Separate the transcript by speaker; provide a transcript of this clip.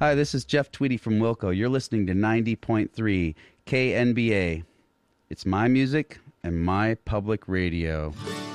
Speaker 1: Hi, this is Jeff Tweedy from Wilco. You're listening to 90.3 KNBA. It's my music and my public radio.